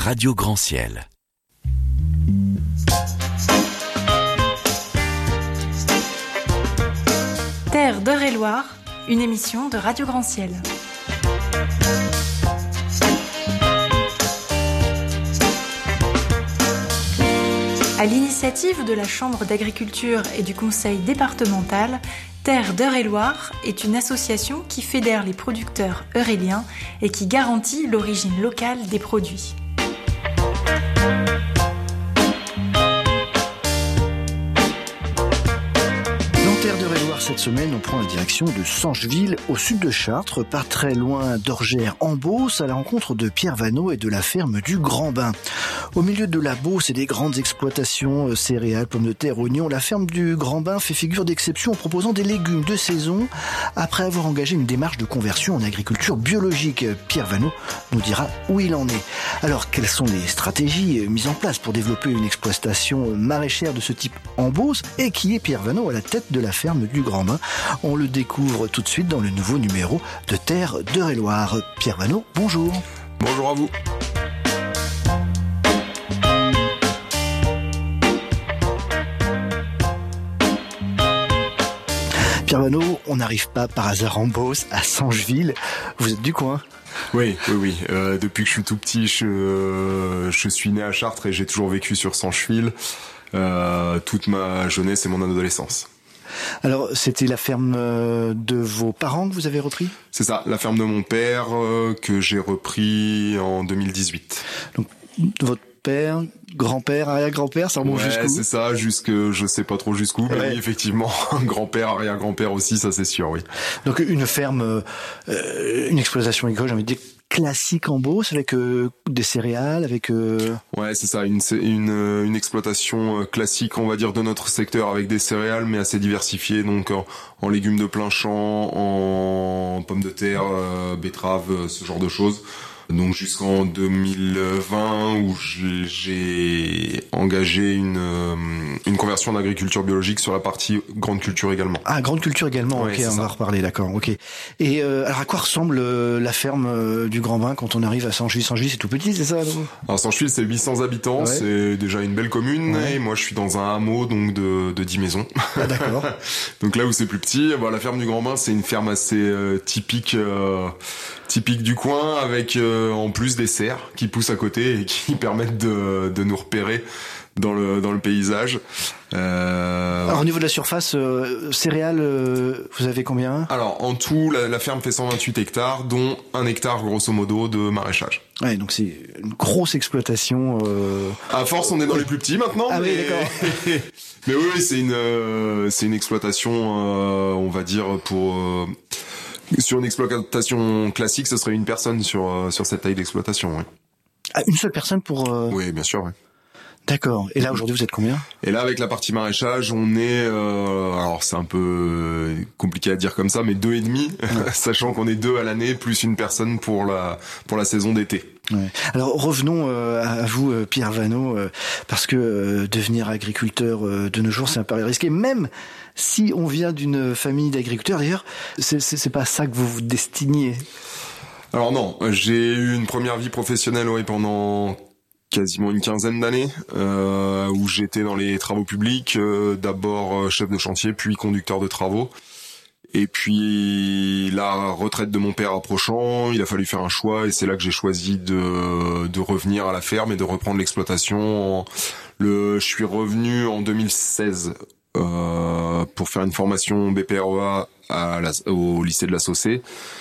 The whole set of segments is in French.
Radio Grand Ciel. Terre d'Eure-et-Loir, une émission de Radio Grand Ciel. À l'initiative de la Chambre d'agriculture et du Conseil départemental, Terre d'Eure-et-Loir est une association qui fédère les producteurs euréliens et qui garantit l'origine locale des produits. Cette semaine, on prend la direction de Sancheville, au sud de Chartres, pas très loin d'Orgères en Beauce, à la rencontre de Pierre Vanneau et de la ferme du Grand Bain. Au milieu de la Beauce et des grandes exploitations céréales, pommes de terre, oignons, la ferme du Grand Bain fait figure d'exception en proposant des légumes de saison après avoir engagé une démarche de conversion en agriculture biologique. Pierre Vanneau nous dira où il en est. Alors, quelles sont les stratégies mises en place pour développer une exploitation maraîchère de ce type en Beauce, et qui est Pierre Vanneau à la tête de la ferme du Grand Bain? On le découvre tout de suite dans le nouveau numéro de Terre d'Eure-et-Loir. Pierre Vanneau, bonjour. Bonjour à vous. Pierre Vanneau, on n'arrive pas par hasard en Beauce, à Sancheville. Vous êtes du coin? Oui. Depuis que je suis tout petit, je suis né à Chartres et j'ai toujours vécu sur Sancheville. Toute ma jeunesse et mon adolescence. Alors, c'était la ferme de vos parents que vous avez repris? C'est ça, la ferme de mon père que j'ai repris en 2018. Donc, votre père, grand-père, arrière-grand-père, ça remonte jusqu'où? C'est ça, je sais pas trop jusqu'où, mais oui, effectivement, grand-père, arrière-grand-père aussi, ça c'est sûr, oui. Donc, une ferme, une exploitation agricole, j'ai envie de dire, classique en Beauce, avec des céréales, avec... Ouais, c'est ça, une exploitation classique, on va dire, de notre secteur, avec des céréales, mais assez diversifiées, donc en légumes de plein champ, en pommes de terre, betteraves, ce genre de choses. Donc jusqu'en 2020 où j'ai engagé une conversion d'agriculture biologique sur la partie grande culture également. Ah, grande culture également, ouais, ok, on va reparler, d'accord, ok. Et alors à quoi ressemble la ferme du Grand Bain quand on arrive à Sancheville? Sancheville, c'est tout petit, c'est ça? Alors Sancheville, c'est 800 habitants, ouais. C'est déjà une belle commune, ouais. Et moi je suis dans un hameau donc de 10 maisons. Ah, d'accord. Donc là où c'est plus petit, la ferme du Grand Bain, c'est une ferme assez typique du coin, avec en plus des cerfs qui poussent à côté et qui permettent de nous repérer dans le paysage. Alors au niveau de la surface céréales, vous avez combien? Alors en tout, la ferme fait 128 hectares, dont 1 hectare grosso modo de maraîchage. Ouais, donc c'est une grosse exploitation. À force, on est dans les plus petits maintenant. Ah mais... oui, d'accord. Mais oui, c'est une exploitation, on va dire pour. Sur une exploitation classique, ce serait une personne sur cette taille d'exploitation, oui. Ah, une seule personne pour... Oui, bien sûr, oui. D'accord. Et là, aujourd'hui, vous êtes combien? Et là, avec la partie maraîchage, on est... alors, c'est un peu compliqué à dire comme ça, mais 2,5, ouais. Sachant qu'on est 2 à l'année, plus une personne pour la saison d'été. Ouais. Alors revenons à vous, Pierre Vanneau, parce que devenir agriculteur de nos jours, c'est un pari risqué, même si on vient d'une famille d'agriculteurs. D'ailleurs, c'est pas ça que vous vous destiniez. Alors non, j'ai eu une première vie professionnelle, oui, pendant quasiment une quinzaine d'années, où j'étais dans les travaux publics, d'abord chef de chantier, puis conducteur de travaux. Et puis la retraite de mon père approchant, il a fallu faire un choix et c'est là que j'ai choisi de revenir à la ferme et de reprendre l'exploitation. Je suis revenu en 2016 pour faire une formation BPREA au lycée de la Saussée.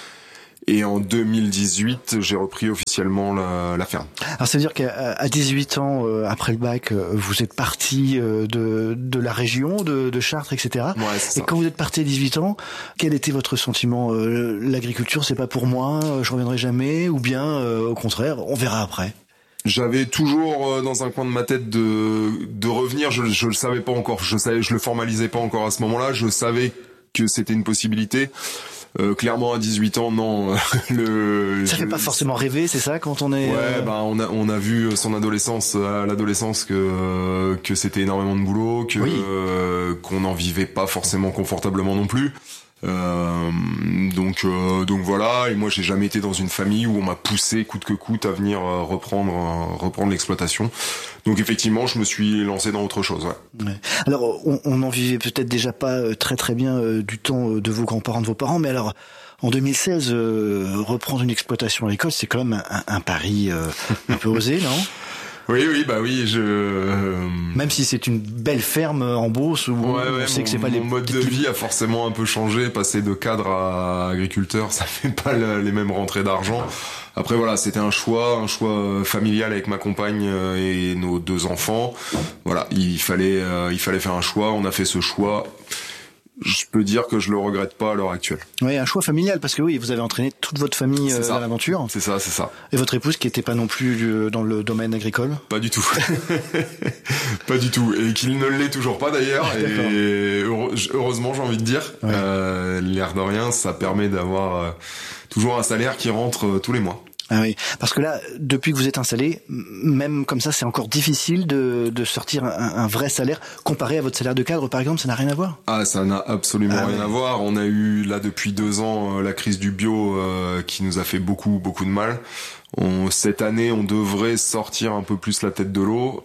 Et en 2018, j'ai repris officiellement la ferme. Alors ça veut dire qu'à 18 ans, après le bac, vous êtes parti de la région, de Chartres, etc. Ouais, c'est ça. Et quand vous êtes parti à 18 ans, quel était votre sentiment? L'agriculture, c'est pas pour moi, je reviendrai jamais, ou bien au contraire, on verra après? J'avais toujours dans un coin de ma tête de revenir. Je le savais pas encore. Je le formalisais pas encore à ce moment-là. Je savais que c'était une possibilité. Clairement à 18 ans, non. Ça fait pas forcément rêver, c'est ça, quand on est. Ouais, on a vu son adolescence, à l'adolescence que c'était énormément de boulot, que oui. Qu'on n'en vivait pas forcément confortablement non plus. Donc voilà, et moi j'ai jamais été dans une famille où on m'a poussé coûte que coûte à venir reprendre l'exploitation. Donc effectivement, je me suis lancé dans autre chose. Ouais. Ouais. Alors on n'en vivait peut-être déjà pas très très bien du temps de vos grands-parents, de vos parents, mais alors en 2016, reprendre une exploitation agricole, c'est quand même un pari un peu osé, non ? Oui, Même si c'est une belle ferme en Beauce où on sait que c'est pas mon mode de vie a forcément un peu changé. Passer de cadre à agriculteur, ça fait pas les mêmes rentrées d'argent. Après voilà, c'était un choix familial avec ma compagne et nos 2 enfants. Voilà, il fallait faire un choix. On a fait ce choix. Je peux dire que je le regrette pas à l'heure actuelle. Oui, un choix familial, parce que oui, vous avez entraîné toute votre famille dans l'aventure. C'est ça. Et votre épouse qui était pas non plus dans le domaine agricole ? Pas du tout. Pas du tout. Et qu'il ne l'est toujours pas d'ailleurs. Et heureusement, j'ai envie de dire. Ouais. L'air de rien, ça permet d'avoir toujours un salaire qui rentre tous les mois. Ah oui, parce que là, depuis que vous êtes installé, même comme ça, c'est encore difficile de sortir un vrai salaire comparé à votre salaire de cadre, par exemple. Ça n'a rien à voir ? Ah, ça n'a absolument rien à voir. On a eu là depuis 2 ans la crise du bio qui nous a fait beaucoup de mal. Cette année, on devrait sortir un peu plus la tête de l'eau,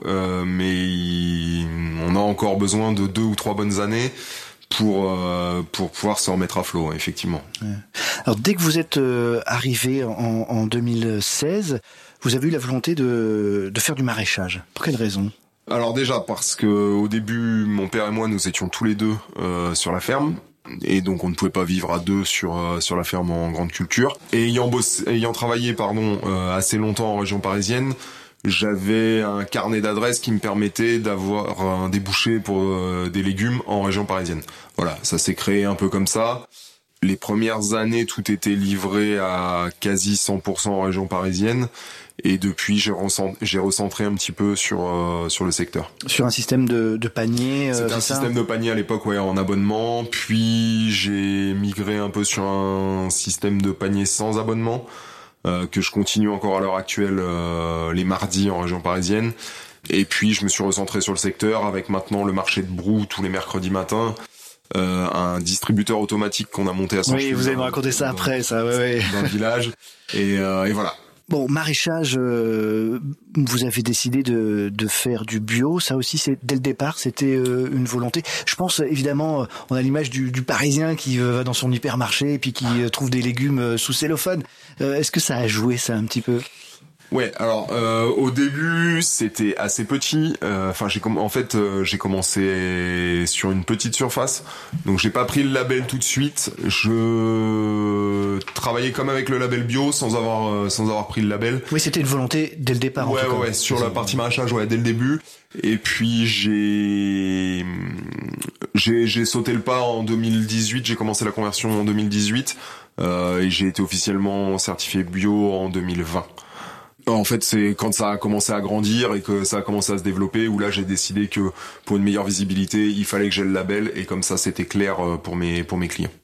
mais on a encore besoin de 2 ou 3 bonnes années pour pouvoir se remettre à flot, effectivement. Alors dès que vous êtes arrivé en 2016, vous avez eu la volonté de faire du maraîchage. Pour quelle raison ? Alors déjà parce que au début, mon père et moi, nous étions tous les 2 sur la ferme. Et donc on ne pouvait pas vivre à 2 sur la ferme en grande culture. Et ayant travaillé assez longtemps en région parisienne, j'avais un carnet d'adresses qui me permettait d'avoir un débouché pour des légumes en région parisienne. Voilà, ça s'est créé un peu comme ça. Les premières années, tout était livré à quasi 100% en région parisienne. Et depuis, j'ai recentré un petit peu sur le secteur. Sur un système de panier. C'était un système de panier à l'époque, ouais, en abonnement. Puis j'ai migré un peu sur un système de panier sans abonnement. Que je continue encore à l'heure actuelle les mardis en région parisienne. Et puis je me suis recentré sur le secteur avec maintenant le marché de Brou tous les mercredis matins. Un distributeur automatique qu'on a monté à Sancheville. Oui, vous allez me raconter ça après, ça, ouais. Dans le village. Et voilà. Bon, maraîchage, vous avez décidé de faire du bio. Ça aussi, c'est dès le départ, c'était une volonté. Je pense évidemment, on a l'image du Parisien qui va dans son hypermarché et puis qui trouve des légumes sous cellophane. Est-ce que ça a joué ça un petit peu ? Ouais, alors au début c'était assez petit. J'ai commencé sur une petite surface, donc j'ai pas pris le label tout de suite. Je travaillais comme avec le label bio sans avoir pris le label. Oui, c'était une volonté dès le départ. Ouais, sur la partie maraîchage, ouais, dès le début. Et puis j'ai sauté le pas en 2018. J'ai commencé la conversion en 2018 et j'ai été officiellement certifié bio en 2020. En fait, c'est quand ça a commencé à grandir et que ça a commencé à se développer où là j'ai décidé que pour une meilleure visibilité, il fallait que j'ai le label et comme ça c'était clair pour mes clients.